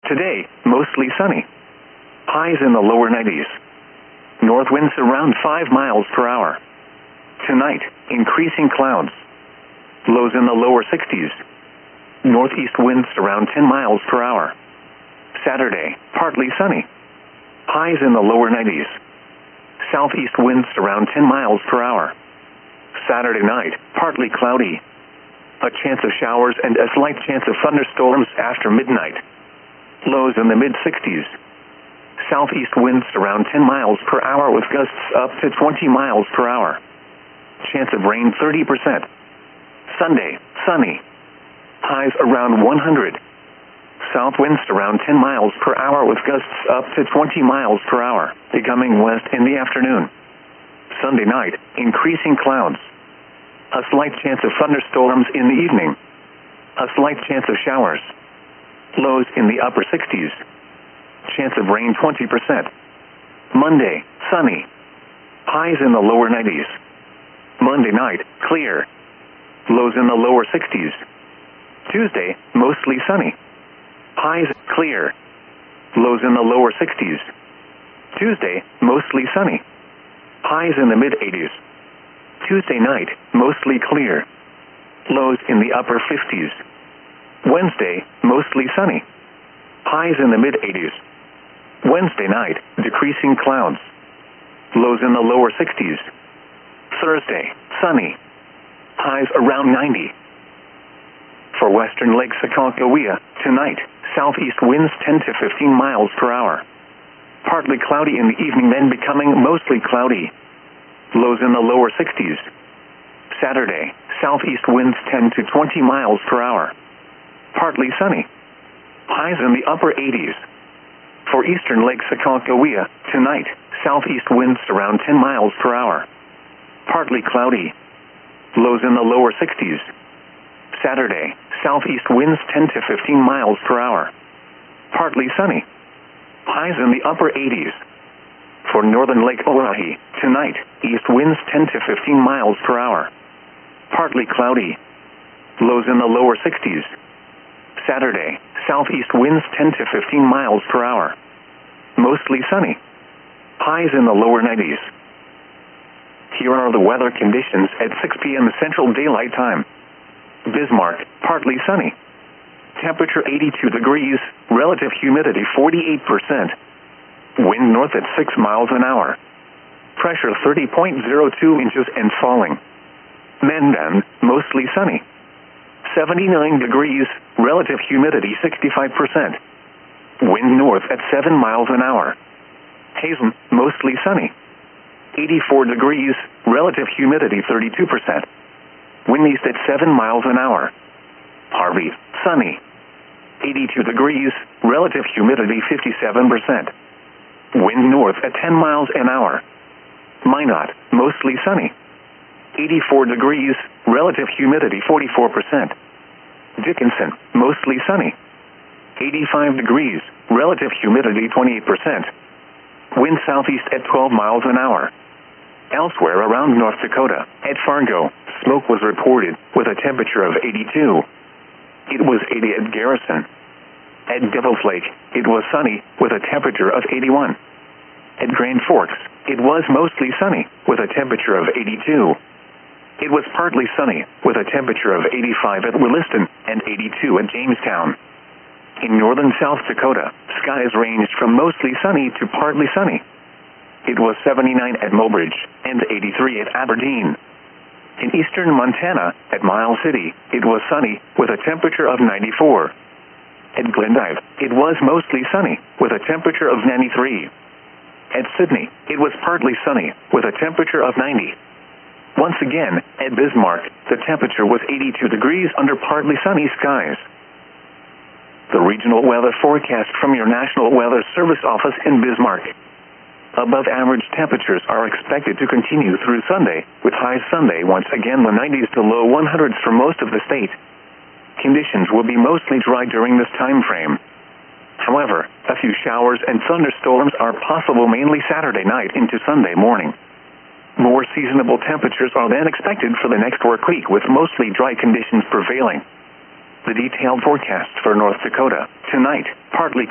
Today, mostly sunny. Highs in the lower 90s. North winds around 5 miles per hour. Tonight, increasing clouds. Lows in the lower 60s. Northeast winds around 10 miles per hour. Saturday, partly sunny. Highs in the lower 90s. Southeast winds around 10 miles per hour. Saturday night, partly cloudy. A chance of showers and a slight chance of thunderstorms after midnight. Lows in the mid-60s. Southeast winds around 10 miles per hour with gusts up to 20 miles per hour. Chance of rain 30%. Sunday, sunny. Highs around 100. South winds around 10 miles per hour with gusts up to 20 miles per hour, becoming west in the afternoon. Sunday night, increasing clouds. A slight chance of thunderstorms in the evening. A slight chance of showers. Lows in the upper 60s. Chance of rain 20%. Monday, sunny. Highs in the lower 90s. Monday night, clear. Lows in the lower 60s. Tuesday, mostly sunny. Highs, clear. Lows in the lower 60s. Tuesday, mostly sunny. Highs in the mid-80s. Tuesday night, mostly clear. Lows in the upper 50s. Wednesday, mostly sunny. Highs in the mid-80s. Wednesday night, decreasing clouds. Lows in the lower 60s. Thursday, sunny. Highs around 90. For western Lake Sakakawea, tonight, southeast winds 10 to 15 miles per hour. Partly cloudy in the evening, then becoming mostly cloudy. Lows in the lower 60s. Saturday, southeast winds 10 to 20 miles per hour. Partly sunny. Highs in the upper 80s. For eastern Lake Sakakawea, tonight, southeast winds around 10 miles per hour. Partly cloudy. Lows in the lower 60s. Saturday, southeast winds 10 to 15 miles per hour. Partly sunny. Highs in the upper 80s. For northern Lake Oahe, tonight, east winds 10 to 15 miles per hour. Partly cloudy. Lows in the lower 60s. Saturday, southeast winds 10 to 15 miles per hour. Mostly sunny. Highs in the lower 90s. Here are the weather conditions at 6 p.m. Central Daylight Time. Bismarck, partly sunny. Temperature 82 degrees, relative humidity 48%. Wind north at 6 miles an hour. Pressure 30.02 inches and falling. Mendon, mostly sunny. 79 degrees, relative humidity 65%. Wind north at 7 miles an hour. Hazen, mostly sunny. 84 degrees, relative humidity 32%. Wind east at 7 miles an hour. Harvey, sunny. 82 degrees, relative humidity 57%. Wind north at 10 miles an hour. Minot, mostly sunny. 84 degrees, relative humidity 44%. Dickinson, mostly sunny. 85 degrees, relative humidity 28%. Wind southeast at 12 miles an hour. Elsewhere around North Dakota, at Fargo, smoke was reported with a temperature of 82. It was 80 at Garrison. At Devil's Lake, it was sunny with a temperature of 81. At Grand Forks, it was mostly sunny with a temperature of 82. It was partly sunny with a temperature of 85 at Williston and 82 at Jamestown. In northern South Dakota, skies ranged from mostly sunny to partly sunny. It was 79 at Mobridge and 83 at Aberdeen. In eastern Montana, at Miles City, it was sunny with a temperature of 94. At Glendive, it was mostly sunny with a temperature of 93. At Sydney, it was partly sunny with a temperature of 90. Once again, at Bismarck, the temperature was 82 degrees under partly sunny skies. The regional weather forecast from your National Weather Service office in Bismarck. Above average temperatures are expected to continue through Sunday, with highs Sunday once again the 90s to low 100s for most of the state. Conditions will be mostly dry during this time frame. However, a few showers and thunderstorms are possible mainly Saturday night into Sunday morning. More seasonable temperatures are then expected for the next work week with mostly dry conditions prevailing. The detailed forecast for North Dakota. Tonight, partly